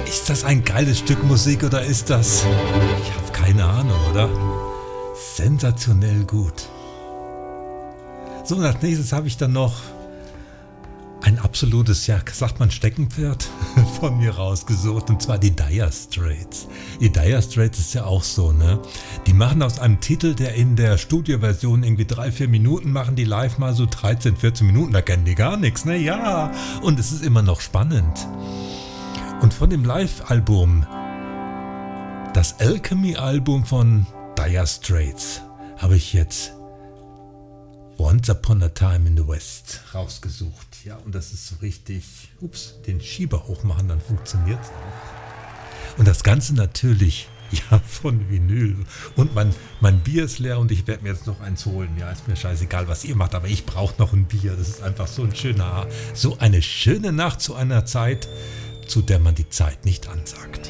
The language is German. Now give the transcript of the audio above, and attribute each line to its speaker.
Speaker 1: Ist das ein geiles Stück Musik oder ist das... Ich habe keine Ahnung, oder? Sensationell gut. So, und als nächstes habe ich dann noch ein absolutes, ja, sagt man Steckenpferd von mir rausgesucht, und zwar die Dire Straits. Die Dire Straits ist ja auch so, ne? Die machen aus einem Titel, der in der Studioversion irgendwie 3-4 Minuten machen, die live mal so 13, 14 Minuten, da kennen die gar nichts, ne? Ja, und es ist immer noch spannend. Und von dem Live-Album, das Alchemy-Album von Dire Straits, habe ich jetzt Once Upon a Time in the West rausgesucht. Ja, und das ist so richtig, den Schieber hochmachen, dann funktioniert es auch. Und das Ganze natürlich, ja, von Vinyl. Und mein Bier ist leer und ich werde mir jetzt noch eins holen. Ja, ist mir scheißegal, was ihr macht, aber ich brauche noch ein Bier. Das ist einfach so so eine schöne Nacht zu einer Zeit, zu der man die Zeit nicht ansagt.